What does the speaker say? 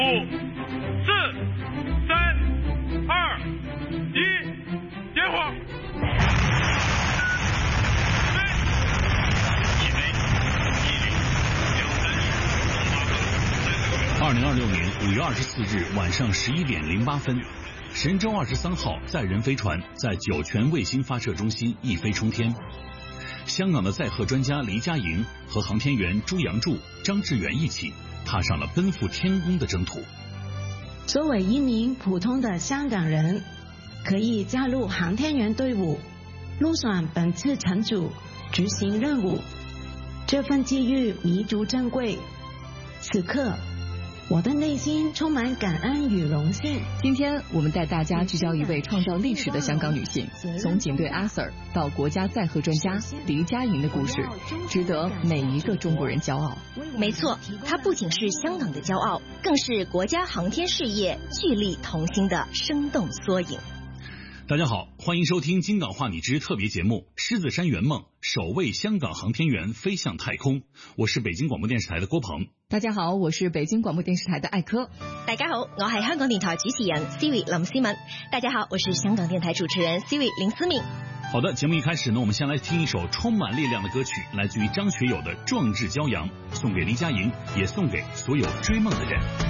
点火。 2026年5月24日晚上11点08分，神舟23号载人飞船在酒泉卫星发射中心一飞冲天。香港的载荷专家黎佳莹和航天员朱杨柱、张志远一起踏上了奔赴天宫的征途。 作为一名普通的香港人，可以加入航天员队伍，入选本次乘组，执行任务，这份机遇弥足珍贵。此刻我的内心充满感恩与荣幸。 今天我们带大家聚焦一位创造历史的香港女性，从警队阿 Sir 到国家载荷专家黎佳莹的故事，值得每一个中国人骄傲。 没错，她不仅是香港的骄傲，更是国家航天事业聚力同心的生动缩影。 大家好，欢迎收听金港话你知特别节目《狮子山圆梦》，首位香港航天员飞向太空。我是北京广播电视台的郭鹏。 大家好，我是北京广播电视台的艾科。 大家好，我係香港電台主持人 Siri 林思敏。大家好，我是香港電台主持人 Siri 林思敏。 好的，节目一开始呢，我们先来听一首充满力量的歌曲，来自于张学友的《壮志骄阳》，送给黎佳莹，也送给所有追梦的人。